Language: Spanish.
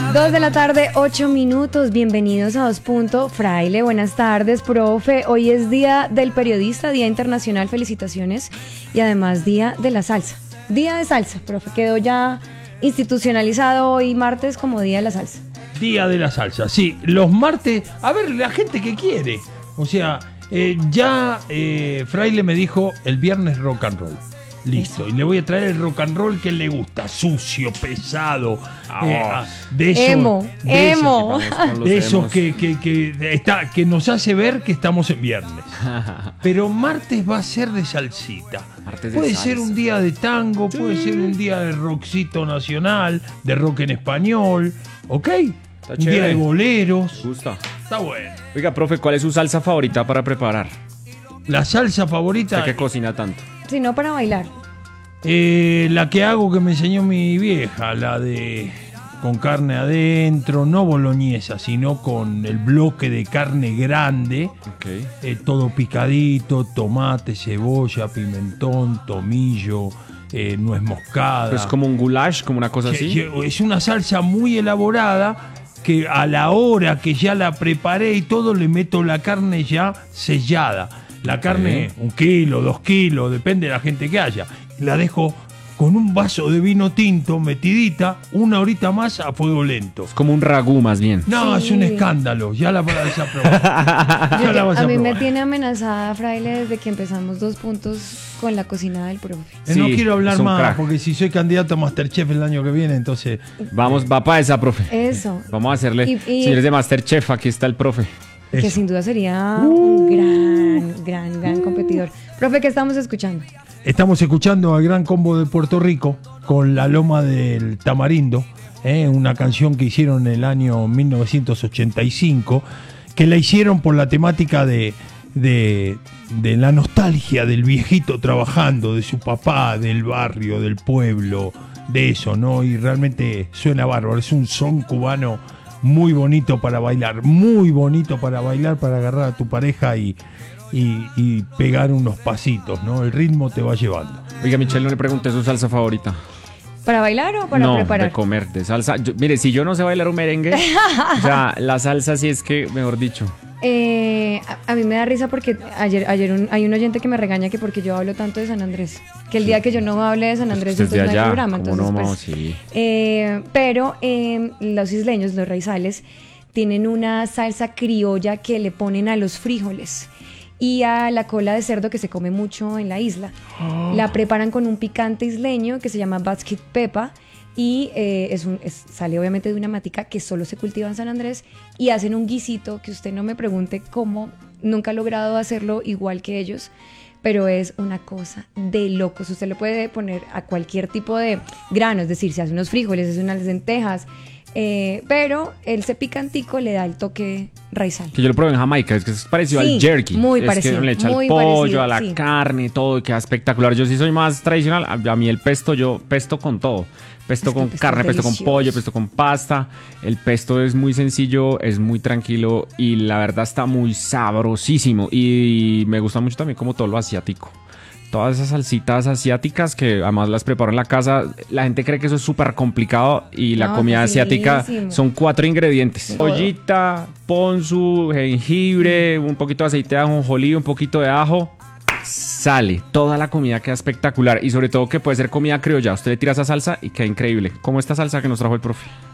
2 de la tarde, 8 minutos. Bienvenidos a Dos Punto. Fraile, buenas tardes, profe. Hoy es Día del Periodista, Día Internacional. Felicitaciones. Y además Día de la Salsa. Día de Salsa, profe. Quedó ya institucionalizado hoy martes como Día de la Salsa. Día de la Salsa, sí. Los martes, a ver, la gente que quiere. O sea, Fraile me dijo el viernes rock and roll. Listo, y le voy a traer el rock and roll que le gusta, sucio, pesado, de eso, de esos que nos hace ver que estamos en viernes. Pero martes va a ser de salsita. Puede ser un día de tango, puede ser un día de rockcito nacional, de rock en español, ¿ok? Está un día de boleros. Gusta. Está bueno. Oiga, profe, ¿cuál es su salsa favorita para preparar? La salsa favorita. ¿Usted que cocina tanto? Si no, para bailar. La que hago que me enseñó mi vieja, la de con carne adentro, no boloñesa, sino con el bloque de carne grande, todo picadito, tomate, cebolla, pimentón, tomillo, nuez moscada. ¿Es como un goulash, como una cosa así? Es una salsa muy elaborada que a la hora que ya la preparé y todo le meto la carne ya sellada. La carne, 1 kilo, 2 kilos, depende de la gente que haya. La dejo con un vaso de vino tinto metidita 1 horita más a fuego lento. Es como un ragú más bien. No, sí. Es un escándalo. Ya la vas a probar. A mí me tiene amenazada, Fraile, desde que empezamos Dos Puntos con la cocina del profe. No quiero hablar más, porque si soy candidato a Masterchef el año que viene, entonces... Va para esa, profe. Eso. Vamos a hacerle... Señores de Masterchef, aquí está el profe. Que Eso. sin duda sería un gran competidor. Profe, ¿qué estamos escuchando? Estamos escuchando al Gran Combo de Puerto Rico con La Loma del Tamarindo, una canción que hicieron en el año 1985, que la hicieron por la temática de la nostalgia del viejito trabajando, de su papá, del barrio, del pueblo, de eso, ¿no? Y realmente suena bárbaro, es un son cubano muy bonito para bailar, para agarrar a tu pareja y pegar unos pasitos, ¿no? El ritmo te va llevando. Oiga, Michelle, no le pregunté su salsa favorita. ¿Para bailar o para preparar? De comer, de salsa. Mire, si yo no sé bailar un merengue, o sea, la salsa sí es que, mejor dicho. A mí me da risa porque ayer hay un oyente que me regaña que porque yo hablo tanto de San Andrés, que el día que yo no hable de San Andrés entonces no hay programa. Entonces, sí. Pero los isleños, los raizales, tienen una salsa criolla que le ponen a los frijoles y a la cola de cerdo que se come mucho en la isla. La preparan con un picante isleño que se llama basket pepper y sale obviamente de una matica que solo se cultiva en San Andrés y hacen un guisito que usted no me pregunte cómo, nunca he logrado hacerlo igual que ellos, pero es una cosa de locos. Usted le puede poner a cualquier tipo de grano, es decir, se hace unos frijoles, hace unas lentejas, pero ese picantico le da el toque raizal. Que yo lo probé en Jamaica, es que es parecido al jerky. Muy es parecido. Que le echa el pollo, a la carne, todo, y queda espectacular. Yo sí soy más tradicional. A mí el pesto, yo pesto con todo. Pesto con carne, pesto con pollo, pesto con pasta. El pesto es muy sencillo, es muy tranquilo y la verdad está muy sabrosísimo. Y me gusta mucho también como todo lo asiático. Todas esas salsitas asiáticas que además las preparo en la casa, la gente cree que eso es súper complicado y la comida asiática son 4 ingredientes. Ollita, ponzu, jengibre, un poquito de aceite de ajonjolí, un poquito de ajo. Sale, toda la comida queda espectacular y sobre todo que puede ser comida criolla. Usted le tira esa salsa y queda increíble, como esta salsa que nos trajo el profe.